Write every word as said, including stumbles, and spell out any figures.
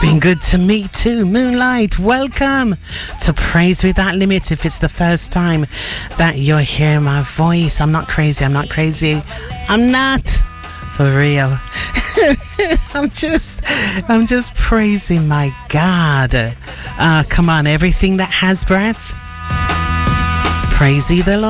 Been good to me too. Moonlight, welcome to Praise Without Limit. If it's the first time that you're hearing my voice, I'm not crazy, I'm not crazy. I'm not. For real. I'm just, I'm just praising my God. Uh, come on, everything that has breath, praise ye the Lord.